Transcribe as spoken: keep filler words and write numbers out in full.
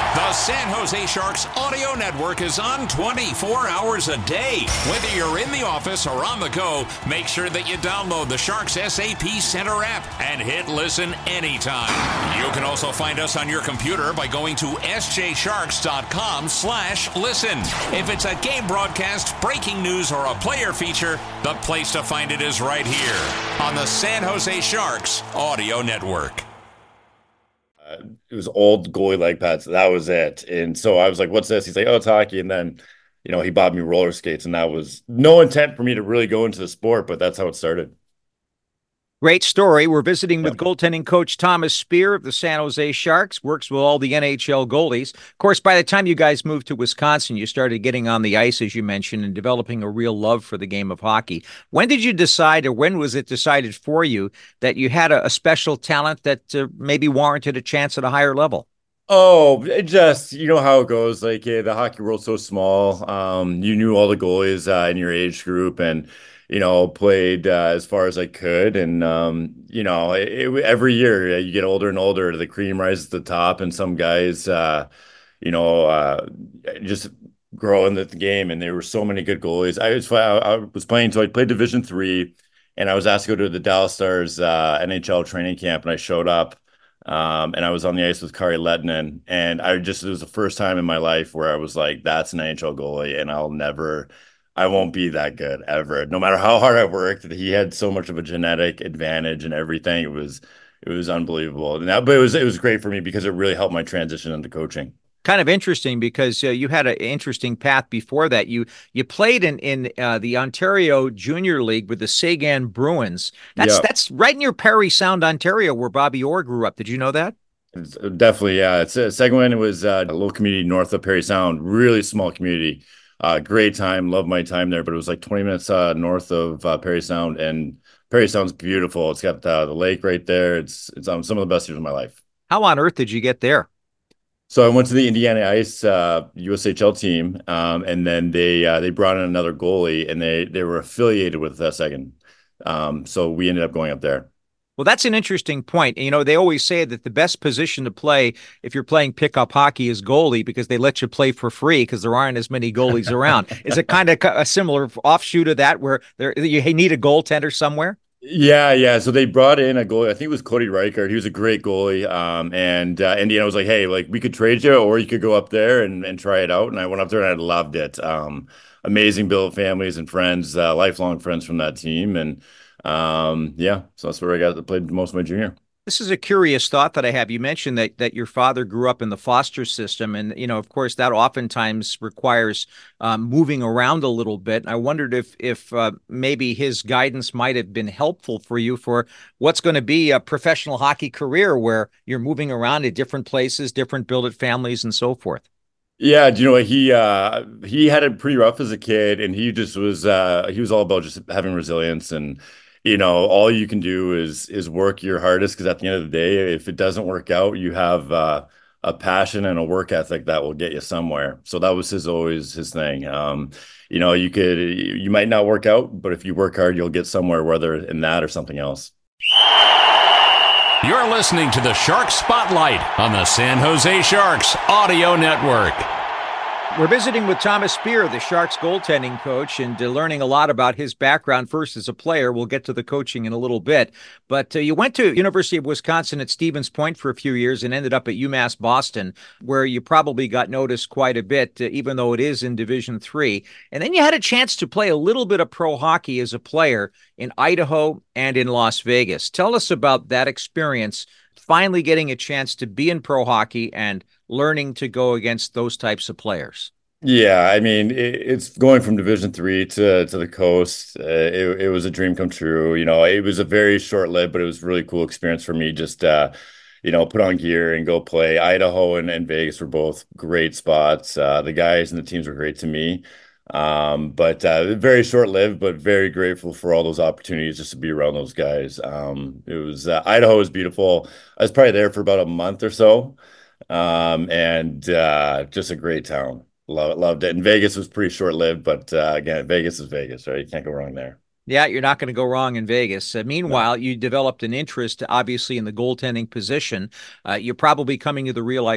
The San Jose Sharks audio network is on twenty-four hours a day. Whether you're in the office or on the go, make sure that you download the Sharks S A P Center app and hit listen anytime. You can also find us on your computer by going to sjsharks.com slash listen. If it's a game broadcast, breaking news, or a player feature, the place to find it is right here on the San Jose Sharks audio network. Uh, it was old goalie leg pads. That was it. And so I was like, what's this? He's like, oh, it's hockey. And then, you know, he bought me roller skates, and that was no intent for me to really go into the sport, but that's how it started. Great story. We're visiting with Yeah. goaltending coach Thomas Speer of the San Jose Sharks, works with all the N H L goalies. Of course, by the time you guys moved to Wisconsin, you started getting on the ice, as you mentioned, and developing a real love for the game of hockey. When did you decide, or when was it decided for you, that you had a, a special talent that uh, maybe warranted a chance at a higher level? Oh, it just, you know how it goes. Like, yeah, the hockey world's so small. Um, you knew all the goalies uh, in your age group, and you know, played uh, as far as I could. And um, you know, it, it, every year uh, you get older and older, the cream rises to the top, and some guys, uh, you know, uh, just grow in the game. And there were so many good goalies. I was I, I was playing, so I played Division three, and I was asked to go to the Dallas Stars uh, N H L training camp, and I showed up. Um, and I was on the ice with Kari Lehtinen, and I just, it was the first time in my life where I was like, that's an N H L goalie, and I'll never, I won't be that good ever. No matter how hard I worked, he had so much of a genetic advantage and everything. It was, it was unbelievable. And that, but it was, it was great for me because it really helped my transition into coaching. Kind of interesting because uh, you had an interesting path before that. You you played in in uh, the Ontario Junior League with the Sagan Bruins. That's Yeah, that's right near Parry Sound, Ontario, where Bobby Orr grew up. Did you know that? it's, uh, definitely. Yeah. It's uh, Seguin was uh, a little community north of Parry Sound, really small community. Uh, great time. Love my time there, but it was like twenty minutes uh, north of uh, Parry Sound, and Parry Sound's beautiful. It's got uh, the lake right there. It's, it's um, some of the best years of my life. How on earth did you get there? So I went to the Indiana Ice uh, U S H L team, um, and then they uh, they brought in another goalie, and they they were affiliated with uh, Seguin. Um, so we ended up going up there. Well, that's an interesting point. You know, they always say that the best position to play if you're playing pickup hockey is goalie because they let you play for free because there aren't as many goalies around. Is it kind of a similar offshoot of that where there you need a goaltender somewhere? Yeah, yeah. So they brought in a goalie. I think it was Cody Reichert. He was a great goalie. Um, and uh, Indiana was like, "Hey, like we could trade you, or you could go up there and, and try it out." And I went up there and I loved it. Um, amazing bill of families and friends, uh, lifelong friends from that team. And um, yeah, so that's where I got to play most of my junior. This is a curious thought that I have. You mentioned that that your father grew up in the foster system, and you know, of course, that oftentimes requires um, moving around a little bit. I wondered if if uh, maybe his guidance might have been helpful for you for what's going to be a professional hockey career, where you're moving around to different places, different built families, and so forth. Yeah, do you know what he uh he had it pretty rough as a kid, and he just was uh he was all about just having resilience. And you know, all you can do is is work your hardest, because at the end of the day, if it doesn't work out, you have uh a passion and a work ethic that will get you somewhere. So that was his always his thing. Um you know, you could you might not work out, but if you work hard, you'll get somewhere, whether in that or something else. You're listening to the Shark Spotlight on the San Jose Sharks audio network. We're visiting with Thomas Speer, the Sharks goaltending coach, and uh, learning a lot about his background first as a player. We'll get to the coaching in a little bit. But uh, you went to University of Wisconsin at Stevens Point for a few years and ended up at UMass Boston, where you probably got noticed quite a bit, uh, even though it is in Division three. And then you had a chance to play a little bit of pro hockey as a player in Idaho and in Las Vegas. Tell us about that experience, finally getting a chance to be in pro hockey and learning to go against those types of players. Yeah, I mean, it, it's going from Division three to to the coast. Uh, it it was a dream come true. You know, it was a very short lived, but it was a really cool experience for me. Just uh, you know, put on gear and go play. Idaho and, and Vegas were both great spots. Uh, the guys and the teams were great to me. Um, but uh, very short lived, but very grateful for all those opportunities just to be around those guys. Um, it was uh, Idaho was beautiful. I was probably there for about a month or so, um, and uh, just a great town. Love, loved it. And Vegas was pretty short lived, but uh, again, Vegas is Vegas, right? You can't go wrong there. Yeah, you're not going to go wrong in Vegas. Uh, No. meanwhile, you developed an interest, obviously, in the goaltending position. Uh, you're probably coming to the realization